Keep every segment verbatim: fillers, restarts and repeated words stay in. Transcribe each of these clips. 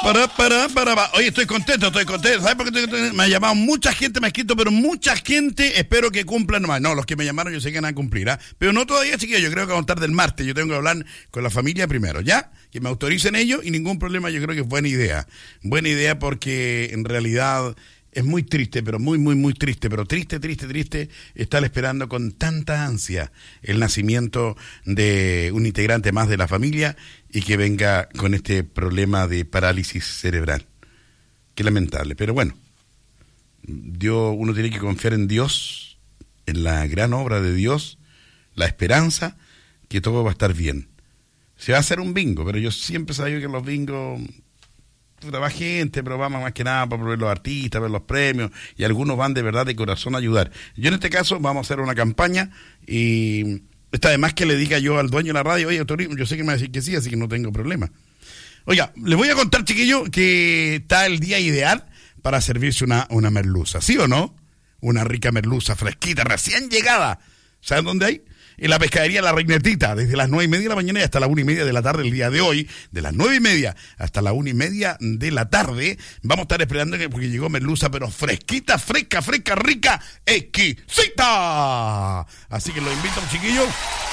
Para, para, para, para. Oye, estoy contento, estoy contento. ¿Sabes por qué estoy contento? Me ha llamado mucha gente, me ha escrito, pero mucha gente, espero que cumplan nomás. No, los que me llamaron yo sé que van a cumplir, ¿ah? Pero no todavía, chiquillos, yo creo que a contar del martes. Yo tengo que hablar con la familia primero, ¿ya? Que me autoricen ellos y ningún problema, yo creo que es buena idea. Buena idea porque en realidad es muy triste, pero muy, muy, muy triste, pero triste, triste, triste, estar esperando con tanta ansia el nacimiento de un integrante más de la familia y que venga con este problema de parálisis cerebral. Qué lamentable, pero bueno, Dios, uno tiene que confiar en Dios, en la gran obra de Dios, la esperanza, que todo va a estar bien. Se va a hacer un bingo, pero yo siempre sabía que los bingos... va gente, pero vamos más que nada para ver los artistas, ver los premios, y algunos van de verdad de corazón a ayudar. Yo en este caso vamos a hacer una campaña y está de más que le diga yo al dueño de la radio, oye, Torino, yo sé que me va a decir que sí, así que no tengo problema. Oiga, les voy a contar, chiquillo, que está el día ideal para servirse una, una merluza, ¿sí o no? Una rica merluza fresquita, recién llegada. ¿Saben dónde hay? En la pescadería La Reinetita, desde las nueve y media de la mañana y hasta la una y media de la tarde el día de hoy, de las nueve y media hasta la una y media de la tarde, vamos a estar esperando que, porque llegó merluza, pero fresquita, fresca, fresca, rica, exquisita. Así que los invito, chiquillos,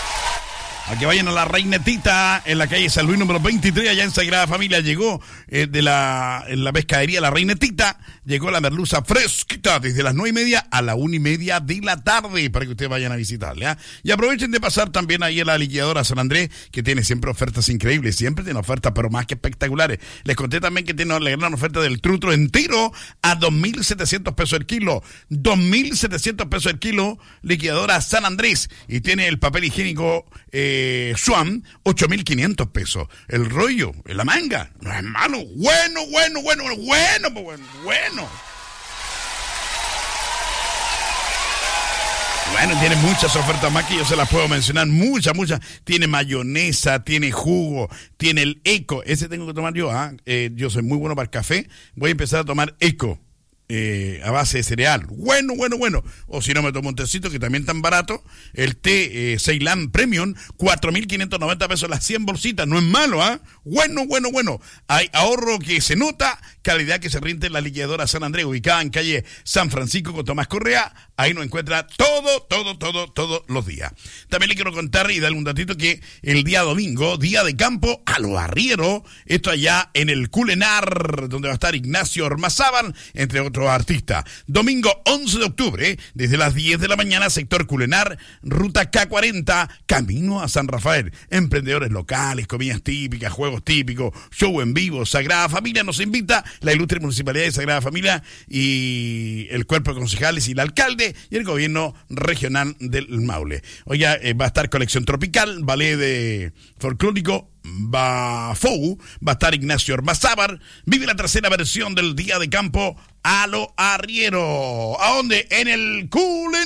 a que vayan a La Reinetita, en la calle San Luis número veintitrés, allá en Sagrada Familia. Llegó eh, de la, en la pescadería La Reinetita, llegó la merluza fresquita desde las nueve y media a la una y media de la tarde, para que ustedes vayan a visitarle, ¿eh? Y aprovechen de pasar también ahí a la liquidadora San Andrés, que tiene siempre ofertas increíbles, siempre tiene ofertas, pero más que espectaculares. Les conté también que tiene la gran oferta del trutro entero a dos mil setecientos pesos el kilo, dos mil setecientos pesos el kilo, liquidadora San Andrés, y tiene el papel higiénico eh, Eh, Swan, ocho mil quinientos pesos. El rollo, la manga, no es malo. Bueno, bueno, bueno, bueno, bueno, bueno. Bueno, tiene muchas ofertas más que yo se las puedo mencionar. Muchas, muchas. Tiene mayonesa, tiene jugo, tiene el Eco. Ese tengo que tomar yo, ¿ah? Eh, yo soy muy bueno para el café. Voy a empezar a tomar Eco. Eh, a base de cereal, bueno, bueno, bueno, o si no me tomo un tecito que también tan barato, el té eh, Ceilán Premium, cuatro mil quinientos noventa pesos las cien bolsitas, no es malo, ¿ah? ¿eh? Bueno, bueno, bueno, hay ahorro que se nota, calidad que se rinde en la liquidadora San Andrés, ubicada en calle San Francisco con Tomás Correa, ahí nos encuentra todo, todo, todo, todos los días. También le quiero contar y darle un datito que el día domingo, día de campo a los arrieros, esto allá en el Culenar, donde va a estar Ignacio Ormazábal, entre otros artista. Domingo once de octubre, desde las diez de la mañana, sector Culenar, ruta K cuarenta, camino a San Rafael. Emprendedores locales, comidas típicas, juegos típicos, show en vivo. Sagrada Familia nos invita, la ilustre Municipalidad de Sagrada Familia y el cuerpo de concejales y el alcalde y el gobierno regional del Maule. Oiga, eh, va a estar colección tropical, ballet de folclórico, va Fou, va a estar Ignacio Ormazábal, vive la tercera versión del Día de Campo a lo Arriero. ¿A dónde? En el Culen.